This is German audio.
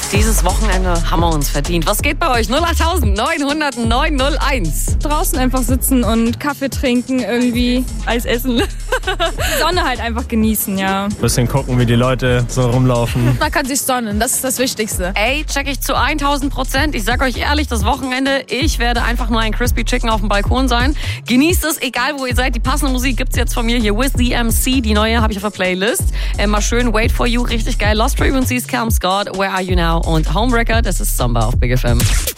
Dieses Wochenende haben wir uns verdient. Was geht bei euch? 08900 901. Draußen einfach sitzen und Kaffee trinken, irgendwie Eis essen. Die Sonne halt einfach genießen, ja. Bisschen gucken, wie die Leute so rumlaufen. Man kann sich sonnen, das ist das Wichtigste. Ey, check ich zu 1000%. Ich sag euch ehrlich, das Wochenende, ich werde einfach nur ein Crispy Chicken auf dem Balkon sein. Genießt es, egal wo ihr seid. Die passende Musik gibt's jetzt von mir hier. With the MC, die neue habe ich auf der Playlist. Mal schön Wait For You, richtig geil. Lost Frequencies, Calm Scott, Where Are You Now? Und Homewrecker, das ist Samba auf Big FM.